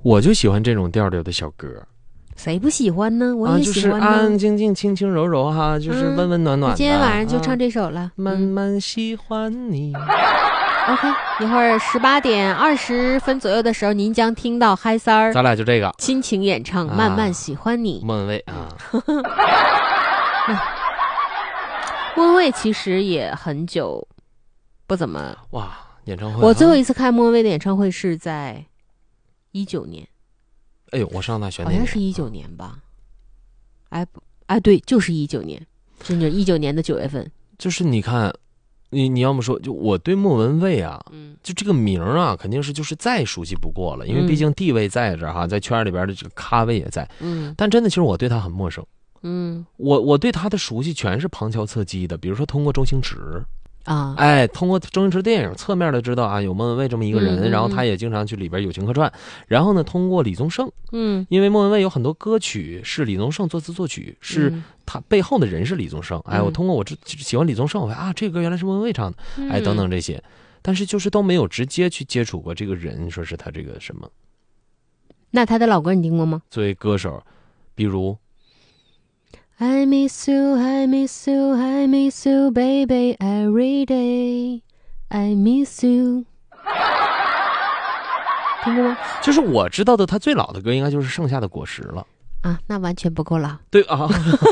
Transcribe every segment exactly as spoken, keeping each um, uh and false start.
我就喜欢这种调调的小歌。 谁不喜欢呢？我也喜欢呢。 啊、就是安安静静、轻轻柔柔哈，就是温温暖暖的。 嗯、今天晚上就唱这首了。啊、 慢慢喜欢你。 OK， 一会儿十八点二十分左右的时候，您将听到嗨三儿， 咱俩就这个亲情演唱《 啊、 慢慢喜欢你》。 莫文蔚啊， 莫文蔚其实也很久不怎么哇，演唱会、啊。 我最后一次看莫文蔚的演唱会是在一九年。 哎呦，我上大学那好像是一九年吧？哎哎，对，就是一九年，是一九年的九月份。 就是你看。你你要么说，就我对莫文蔚啊， 嗯， 就这个名啊，肯定是就是再熟悉不过了，因为毕竟地位在这哈，在圈里边的这个咖位也在， 嗯， 但真的其实我对他很陌生， 嗯， 我我对他的熟悉全是旁敲侧击的，比如说通过周星驰啊， 哎，通过周星驰电影侧面的知道啊有莫文蔚这么一个人， 嗯嗯嗯然后他也经常去里边友情客串，然后呢通过李宗盛， 嗯， 因为莫文蔚有很多歌曲是李宗盛作词作曲，是他背后的人是李宗盛，哎，我通过我喜欢李宗盛，我发现啊这个歌原来是莫文蔚唱的，哎等等这些，但是就是都没有直接去接触过这个人，说是他这个什么。 那他的老歌你听过吗？ 作为歌手，比如。 I miss you, I miss you, I miss you, baby, every day. I miss you. 听过吗？ 就是我知道的，他最老的歌应该就是《盛夏的果实》了。 啊，那完全不够老。 对啊。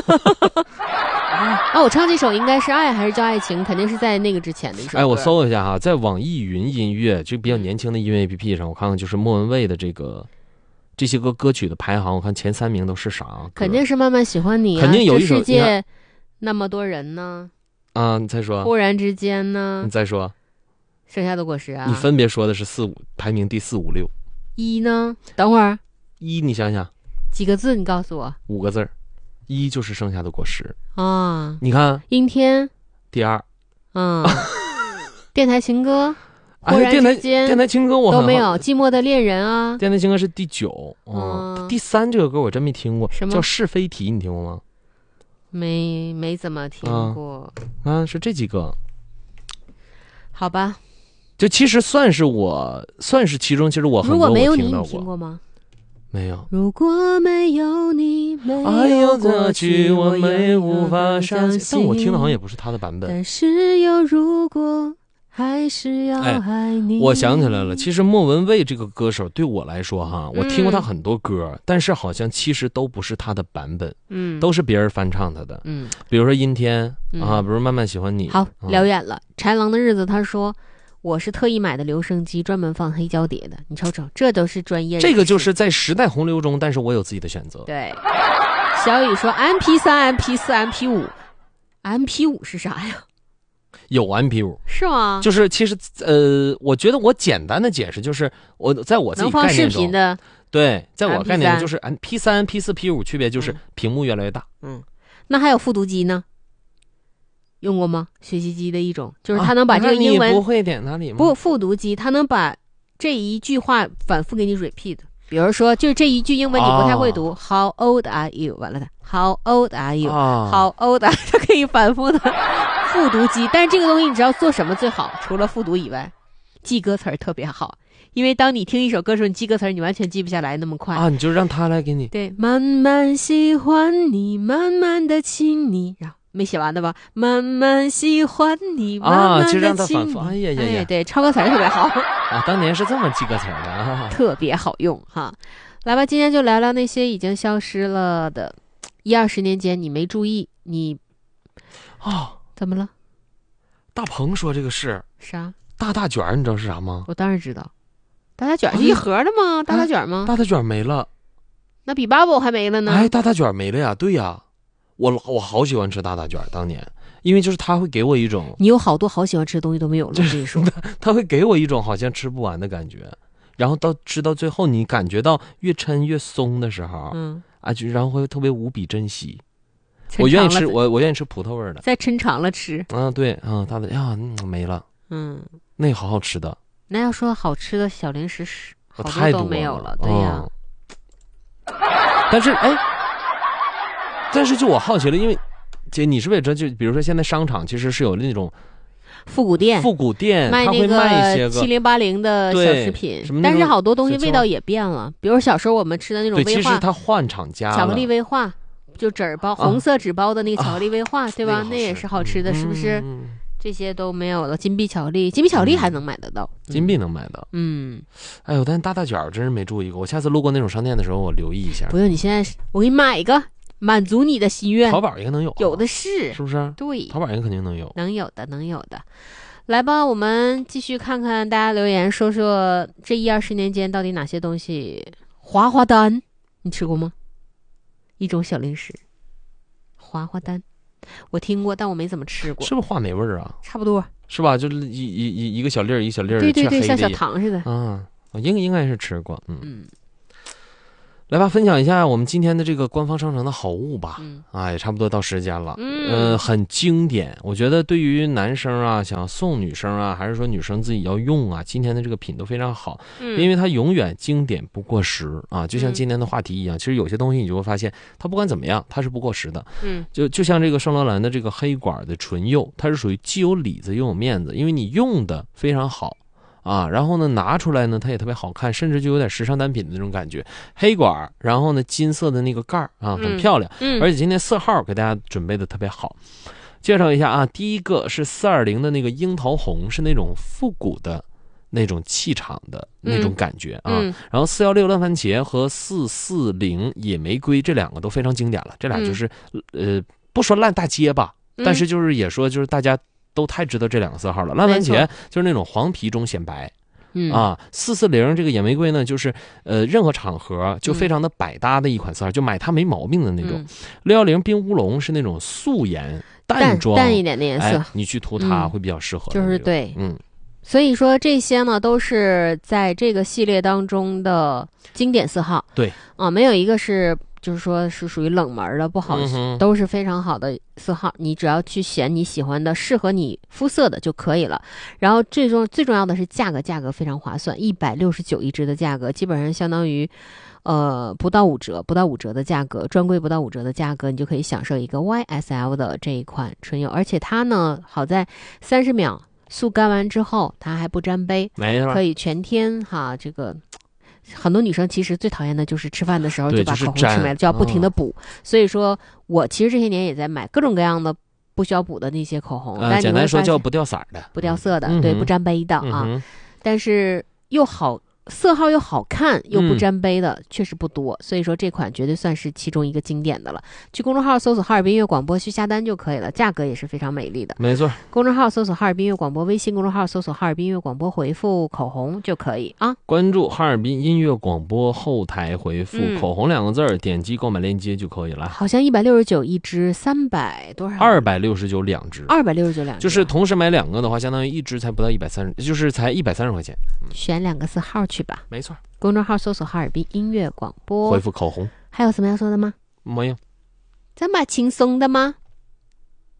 啊，我唱这首应该是爱还是叫爱情？肯定是在那个之前的一首歌。 哎，我搜一下哈，在网易云音乐就比较年轻的音乐 A P P 上，我看看就是莫文蔚的这个。这些个歌曲的排行，我看前三名都是啥？ 肯定是慢慢喜欢你、啊， 肯定有一首。 世界那么多人呢？ 啊，你再说。 忽然之间呢？ 你再说。 剩下的果实啊？ 你分别说的是四五，排名第四五六。 一呢？等会儿。 一，你想想。 几个字？你告诉我。 五个字儿。一就是剩下的果实啊。 你看。 阴天。 第二。 嗯。电台情歌。 忽然之间，电台情歌我都没有，寂寞的恋人啊。 电台情歌是第九，嗯，嗯第三这个歌我真没听过， 什么叫是非题，你听过吗？ 没，没怎么听过。 啊，啊是这几个。 好吧， 就其实算是我，算是其中，其实我很多我听到过。 如果没有你，你听过吗？ 没有。 如果没有你，没有过去， 我没无法相信。 但我听的好像也不是他的版本。 但是有如果。还是要爱你、 哎、我想起来了，其实莫文蔚这个歌手对我来说哈，我听过他很多歌、嗯、但是好像其实都不是他的版本，嗯，都是别人翻唱他的，嗯，比如说阴天、嗯、啊，比如慢慢喜欢你。 好，聊远了。豺狼的日子他说我是特意买的留声机，专门放黑胶碟的，你瞅瞅，这都是专业人士。 这个就是在时代洪流中，但是我有自己的选择。 对。小雨说 M P 三 M P 四 M P 五 M P 五是啥呀？ 有 M P 五是吗？ 就是其实呃，我觉得我简单的解释就是我在我自己概念中， 能放视频的， 对，在我概念中就是 M P 三 M P 四 P 五区别就是屏幕越来越大。 嗯，那还有复读机呢？用过吗？学习机的一种，就是它能把这个英文、 啊、你不会点哪里吗？ 不，复读机它能把这一句话反复给你 repeat。比如说，就是这一句英文你不太会读、哦、，How old are you？ 完了的 ，How old are you？、哦、How old are you？ 它可以反复的复读机。但是这个东西你知道做什么最好？除了复读以外，记歌词儿特别好。因为当你听一首歌的时候，你记歌词儿，你完全记不下来那么快啊！你就让他来给你。 对，慢慢喜欢你，慢慢的亲你，然后没写完的吧？慢慢喜欢你，慢慢的亲你。啊， 就让他反复。哎呀呀呀！ 哎、对，抄歌词儿特别好。 啊，当年是这么记歌词的啊， 特别好用哈。来吧，今天就聊聊那些已经消失了的，一二十年间你没注意，你哦， 怎么了？ 大鹏说这个是啥？ 大大卷，你知道是啥吗？ 我当然知道，大大卷是一盒的吗？哎、大大卷吗？ 大大卷没了， 那比 Bubble 还没了呢。 哎，大大卷没了呀？对呀，我我好喜欢吃大大卷，当年。因为就是他会给我一种， 你有好多好喜欢吃的东西都没有了，我跟你说， 他会给我一种好像吃不完的感觉，然后到吃到最后，你感觉到越抻越松的时候，嗯啊，就然后会特别无比珍惜。我愿意吃，我我愿意吃葡萄味的， 再抻长了吃。 啊，对啊，大的呀、嗯，没了，嗯，那个好好吃的。 那要说好吃的小零食是好多都没有了，对呀。 嗯、但是哎，但是就我好奇了，因为。姐，你是不是也知道？就比如说，现在商场其实是有那种复古店， 复古店卖那个七零八零的小食品，但是好多东西味道也变了，比如小时候我们吃的那种威化， 对，其实它换厂家了， 巧克力威化，就纸包、啊、红色纸包的那个巧克力威化，啊、对吧？那, 那也是好吃的，嗯、是不是？嗯、这些都没有了。金币巧克力，金币巧克力还能买得到， 嗯、金币能买到。嗯，哎呦，但是大大卷真是没注意过，我下次路过那种商店的时候，我留意一下。 不用，你现在我给你买一个。满足你的心愿， 淘宝应该能有、啊， 有的是， 是不是？ 对， 淘宝应该肯定能有， 能有的，能有的。来吧，我们继续看看大家留言，说说这一二十年间到底哪些东西。滑滑丹，你吃过吗？一种小零食，滑滑丹，我听过，但我没怎么吃过。 是不是话梅味儿啊？ 差不多， 是吧？就是一一一一个小粒儿，一小粒儿， 对对对，像小糖似的。 啊，我应应该是吃过，嗯。嗯，来吧，分享一下我们今天的这个官方商城的好物吧。嗯，啊，也差不多到时间了。嗯，呃，很经典。我觉得对于男生啊，想送女生啊，还是说女生自己要用啊，今天的这个品都非常好。嗯，因为它永远经典不过时啊，就像今天的话题一样。嗯、其实有些东西你就会发现，它不管怎么样，它是不过时的。嗯，就就像这个圣罗兰的这个黑管的唇釉，它是属于既有里子又有面子，因为你用的非常好。啊，然后呢，拿出来呢，它也特别好看，甚至就有点时尚单品的那种感觉。黑管，然后呢，金色的那个盖儿啊，很漂亮。嗯，嗯而且今天色号给大家准备的特别好。介绍一下啊，第一个是四二零的那个樱桃红，是那种复古的那种气场的那种感觉啊。嗯嗯、然后四一六烂番茄和四四零野玫瑰这两个都非常经典了，这俩就是、嗯、呃不说烂大街吧，但是就是也说就是大家。都太知道这两个色号了。烂番茄就是那种黄皮中显白，嗯啊，四四零这个野玫瑰呢，就是呃任何场合就非常的百搭的一款色号，嗯、就买它没毛病的那种。六一零冰乌龙是那种素颜淡妆淡, 淡一点的颜色， 哎，你去涂它会比较适合、 嗯。就是对，嗯，所以说这些呢都是在这个系列当中的经典色号。 对啊，没有一个是。就是说是属于冷门的不好、嗯、都是非常好的色号，你只要去选你喜欢的适合你肤色的就可以了。然后最重最重要的是价格价格非常划算，一百六十九一支的价格基本上相当于呃不到五折不到五折的价格，专柜不到五折的价格，你就可以享受一个 Y S L 的这一款唇釉。而且它呢好在三十秒速干完之后它还不沾杯， 没错， 可以全天哈这个很多女生其实最讨厌的就是吃饭的时候就把口红吃没了， 就, 就要不停的补、哦、所以说我其实这些年也在买各种各样的不需要补的那些口红、 呃、但简单说叫不掉色的不掉色的、嗯、对，不沾杯的、嗯、啊，但是又好色号又好看又不沾杯的、嗯、确实不多，所以说这款绝对算是其中一个经典的了。去公众号搜索哈尔滨音乐广播去下单就可以了，价格也是非常美丽的。 没错， 公众号搜索哈尔滨音乐广播，微信公众号搜索哈尔滨音乐广播，回复口红就可以啊。 关注哈尔滨音乐广播后台回复口红两个字儿、嗯、点击购买链接就可以了。 好像一百六十九一支，三百多少？ 二百六十九两支， 二百六十九两支， 就是同时买两个的话，相当于一支才不到一百三十，就是才一百三十块钱、 嗯。选两个色号去吧。 没错。 公众号搜索哈尔滨音乐广播， 回复口红。 还有什么要说的吗？ 没有。 这么轻松的吗？